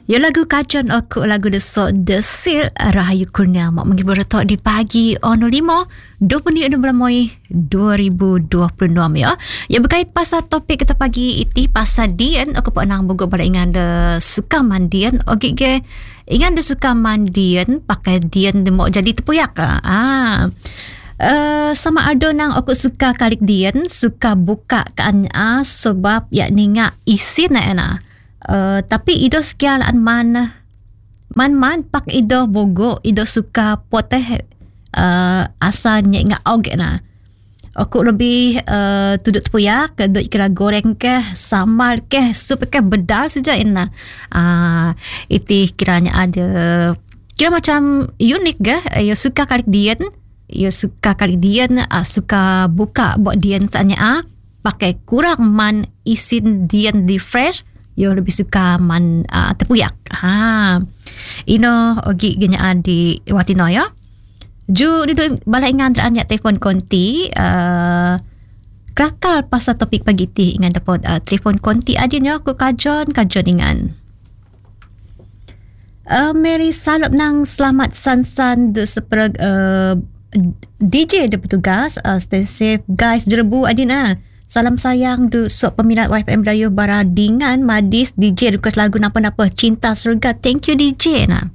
Ya lagu kacan aku lagu desok desil Rahayu Kurnia mak menghibur tok di pagi 05 26 Mei 2026 ya. Ya berkait pasal topik kita pagi iti pasal dian aku pun nang bogo pada ingan de suka mandian okey ke ingan de suka mandian pakai dian de mau jadi tepuyak ke. Sama ada nang aku suka kalik dian suka buka kan sebab ya ninga isin na. Tapi ido sekian man pak ido bogo ido suka poteh asalnya ingat oge na aku lebih tuduk puyak duk kira goreng ke samar ke sup ke bedal saja ina iti kiranya ada kira macam unik ke ya suka kalik dian suka buka buat dian tanya pakai kurang man isin dian di fresh yo lebih suka man tepuyak. Ino ogi genya di watino ya. Ju ni balai ingan teranya telefon konti krakal pasal topik pagi ti ingan dapat telefon konti adinyo aku kajon ingan. Mary salop nang selamat sansan de seperag DJ de petugas stay safe guys jerebu adina. Salam sayang du sok peminat YFM Melayu Baradingan Madis DJ request lagu napa-napa Cinta Surga. Thank you DJ na.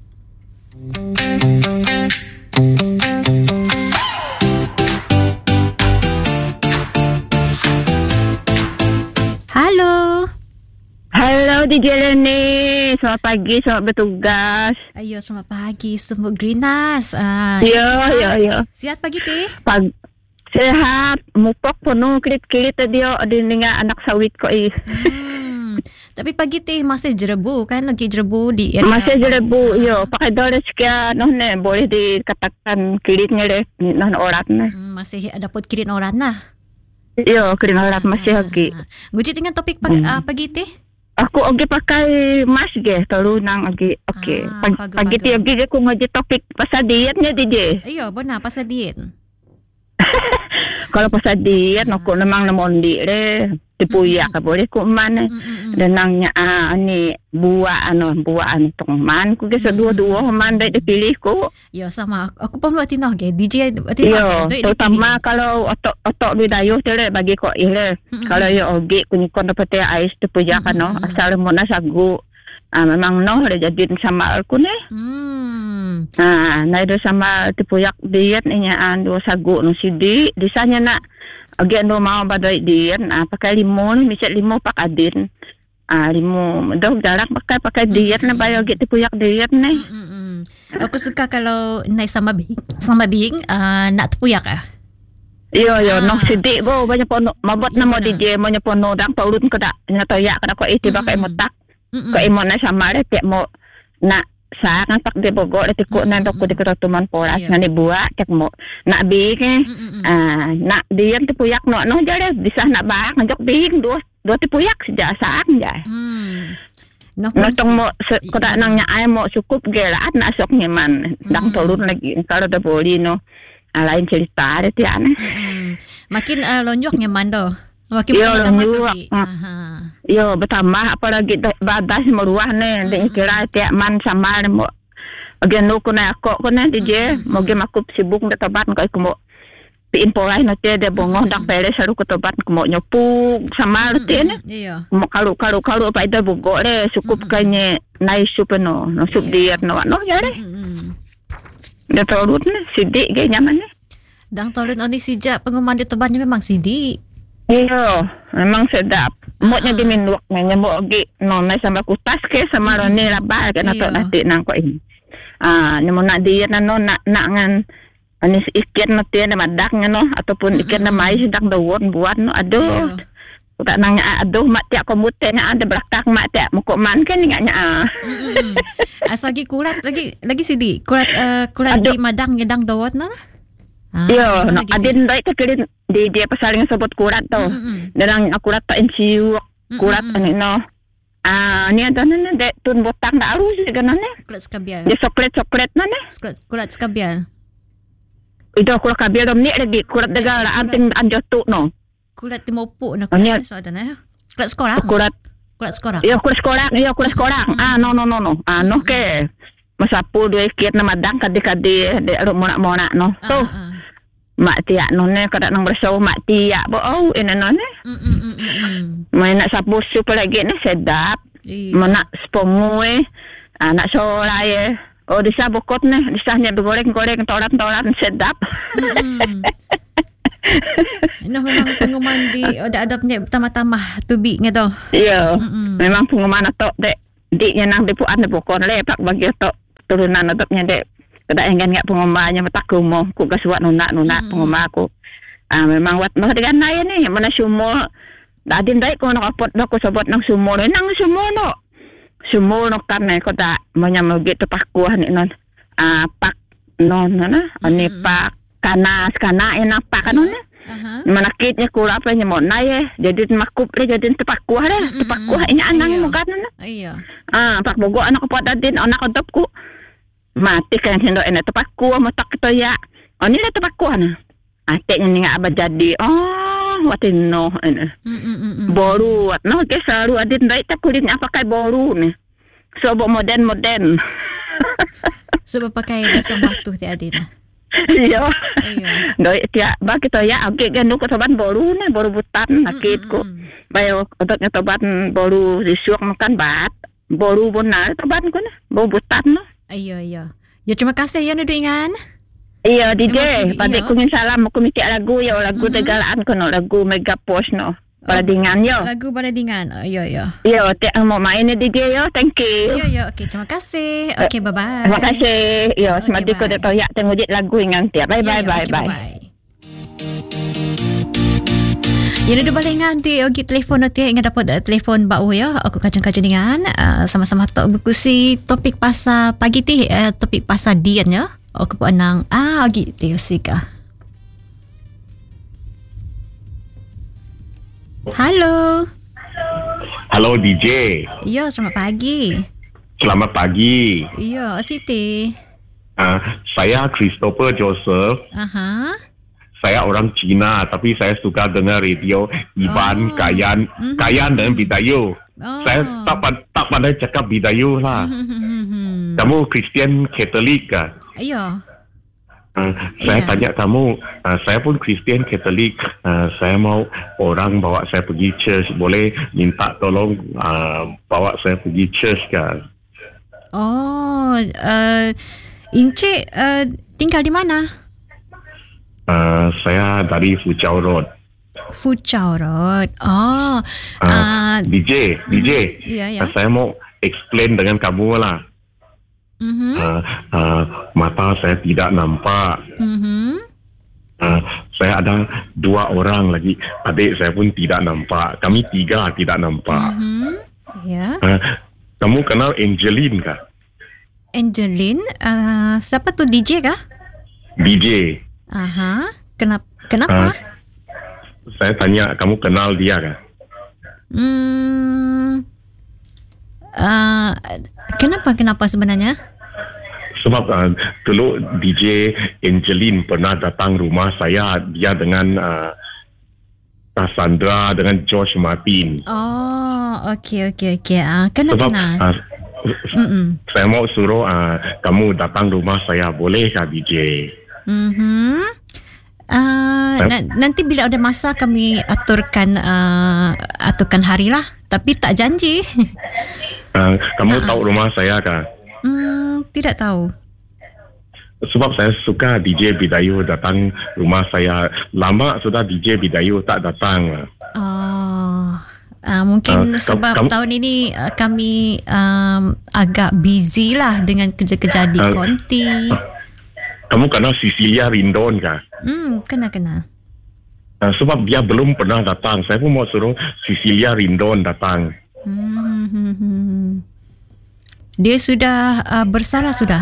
Halo DJ Leni. Selamat pagi, selamat bertugas. Ayo selamat pagi semua Grinas. Yo. Sihat pagi teh? Sehat, mupok penuh kilit-kilit tadi ada dengan anak sawit kok Tapi pagi teh masih jerebu kan lagi jerebu di area. Masih jerebu yo, pakai dolar sekian ne boleh dikatakan kilitnya deh nah orat nah. Masih ada pot kilit orat nah. Yo, kilit orat masih lagi. Guci dengan topik pagi teh? Aku oge pakai mas ge terus nang oge. Okey. Pagi teh oge aku ngaji topik pasal dietnya DJ. Iya, benar pasal diet. Kalau pasal diet aku memang namondi le dipuyak boleh ku man dan nangnya ni buah tong man ku ke dua man dah dipilih ku. Ya sama aku pun buat tinah ke DJ tinah. Ya, terutama kalau otok lu dayuh tu le bagi ko ile. Kalau yo oge ku ni kon dapat ais dipuyak asal mona sagu. Memang ada jadi sama aku ni. Nah itu sama tipuyak diet inya dua sagu no sidi disanya nak agen do mau badai diet pakai limon misal limon pak adin limon dog jarang pakai diet na bayo gitu tipuyak diet ni. Aku suka kalau naik sama bing nak tipuyak Yo no sidi bo banyak pono mabot na mo DJ mo nya pono dang paulun kada nya toyak kada ko iti pakai motak ko imo na sama le pek mo na sa kan pak de bogo le tikuk nan dok de kerotuman poras ngani buat cek mo nak bing nak diam tipuyak no jare bisa nak bak ngajak bing dua tipuyak sejak saat ja no tong mo kada nang nya ay mo cukup gelat nak sok nyaman dang tolun lagi kalau da boli no lain cerita ada tiana makin lonjok nyaman do. Yo bertambah apalagi badas meruah ne de kira tiak man sama mo agen no kuna ko kuna DJ mo ge makup sibuk de tobat ko mo pin polai no te de bongoh dak pere saru ko tobat ko mo nyopuk sama te ne mo kalu pa ida bugo le cukup kanye nai sup no sup diet no jare de torut ne sidik ge nyaman ne dang torut oni sijak penguman di tobatnya memang sidik. Iya, memang sedap. Moknya diminwak nya mo gi nonai sama kutas ke sama rone labal ke nato nanti nang ko ini. Ni mo nak diet na no nak ngan anis iket no te na madak no ataupun iket na mais dak dawon buat no aduh. Tak nang aduh mak tiak komute nya ada belakang mak tiak mukok man kan nya. Asagi kurat lagi sidi. Kurat di madang ngedang dawon no. Yo, adin dai tekelin di dia pasaling sebut kurat tu. Dan akurat tak insiu kurat ani no. Ni ada nene dek tun botang dah arus kan nene. Kurat skabial. Dia coklat nene. Kurat skabial. Itu kurat skabial dom ni lagi kurat degala anting anjotu no. Kurat timopuk no kurat so ada na. Kurat sekolah. Kurat Kulat sekolah. Yo kulat sekolah. No ke. Masapu dua kit na madang kadi-kadi de monak-monak no. So. Mak tiak no ne kada nang bersau mak tiak bo ina no ne. Mai nak sapu sup lagi ne sedap. Mana spomue anak solai. Oh disa bokot ne, disahnya digoreng-goreng torat-torat sedap. Nah memang pengumuman di adab-adabnya tambah-tambah tubi gitu. Iya. Memang pengumuman tok dek di nang dipuan bokon lepak bagi tok turunan adabnya dek. Kada engen ngak pengumumannya metak kumo ku kasuat nunak pengumuman aku. Memang wat noh dengan naya ni mana sumur. Dadin dai ko nak apot nak sobot nang sumur nang sumur no. Sumur no kan ko da menyam gitu pakuah ni non. Pak non na ani pak kana enak pak kan non. Manakitnya kula apa nyamon naya jadi makup le jadi tepakuah dah. Tepakuah ini anang mo kan na. Iya. Pak bogo anak apot dadin anak adopku. Mati kan sendo ena tepakuah matak to ya. Ani le tepakuah na. Ateknya ni ngak abad jadi. Watin no ena. Boru wat no ke selalu adin dai tak kulitnya pakai boru ni. Sobo modern. Sebab pakai busung batu ti adin. Iya. Doi tiak ba kita ya okey kan ko toban boru ni boru butan nakitku. Bayo ototnya toban boru disuak makan bat. Boru benar toban ko ni. Boru butan no. Iya. Ya terima kasih ya Nudingan. Iya DJ, padik kumin salam aku mikir lagu lagu tegalaan kono lagu Mega Post no. Baladingan yo. Lagu Baladingan. Iya. Yo, mau main ni DJ yo. Thank you. Iya. Okey, terima kasih. Okey, bye-bye. Terima kasih. Yo, semadi ko dak ya tengok lagu ingang tiap. Bye. Yang ada balingan ti ogi telefon nanti ingat dapat telefon bau ya. Aku kacang-kacang dengan sama-sama tok berkusi topik pasal pagi ti topik pasal dian ya. Aku pun nang ogi ti usika. Halo. Halo DJ. Ya, selamat pagi. Selamat pagi. Ya, Siti. Saya Christopher Joseph. Saya orang Cina tapi saya suka dengar radio Iban, Kayan dan Bidayu. Saya tak pandai cakap Bidayu lah. Kamu Kristian Katolik kah? Iya. Saya tanya kamu, saya pun Kristian Katolik. Saya mau orang bawa saya pergi church, boleh minta tolong bawa saya pergi church kah? Encik tinggal di mana? Saya dari Fuchau Road. DJ. Ya. Saya mau explain dengan kamu lah. Mata saya tidak nampak. Saya ada 2 orang lagi. Adik saya pun tidak nampak. Kami 3 tidak nampak. Ya. Kamu kenal Angeline kah? Angeline? Siapa tu, DJ kah? DJ. Kenapa? Saya tanya, kamu kenal dia kah? Kenapa sebenarnya? Sebab dulu DJ Angeline pernah datang rumah saya, dia dengan Cassandra dengan George Martin. Okey. Kena. Saya mau suruh kamu datang rumah saya, boleh kah DJ? Nanti bila ada masa kami aturkan hari lah. Tapi tak janji. Kamu tahu rumah saya kah? Tidak tahu. Sebab saya suka DJ Bidayu datang rumah saya. Lama sudah DJ Bidayu tak datang. Mungkin sebab tahun ini kami agak busy lah dengan kerja-kerja di konti. Kamu kenal Cecilia Rindon kah? Kena. Sebab dia belum pernah datang. Saya pun mau suruh Cecilia Rindon datang. Dia sudah bersalah sudah?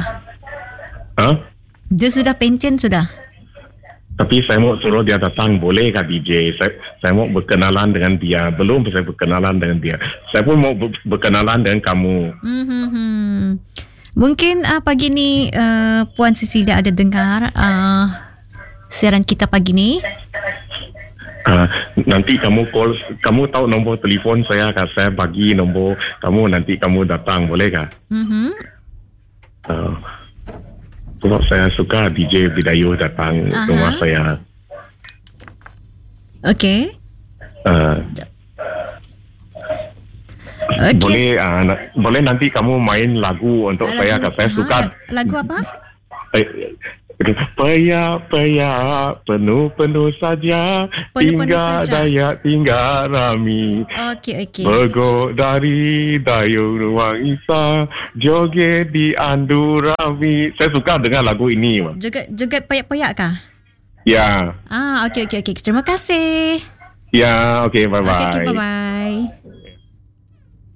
Dia sudah pencen sudah? Tapi saya mau suruh dia datang, boleh kah DJ? Saya mau berkenalan dengan dia. Belum saya berkenalan dengan dia. Saya pun mau berkenalan dengan kamu. Mungkin pagi ni Puan Cecilia ada dengar siaran kita pagi ni? Nanti kamu call, kamu tahu nombor telefon saya kan? Saya bagi nombor kamu, nanti kamu datang, boleh kah? Sebab saya suka DJ Bidayu datang rumah saya. Okey. Boleh nanti kamu main lagu untuk saya kan? Saya suka. Lagu apa? Paya penuh saja, tinggal daya tinggal rami. Okey. Bergok dari dayung ruang Isa, joget di andu rami. Saya suka dengar lagu ini. Joget payak-payak kah? Ya. Okey. Terima kasih. Ya, okey, bye-bye. Okey, bye-bye.